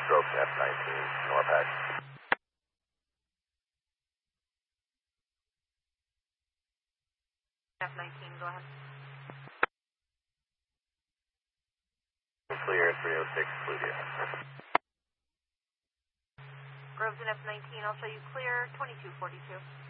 Groves F-19, NORPAC. F-19, go ahead. Clear 306, Flutia. Groves and F-19, I'll show you clear 2242.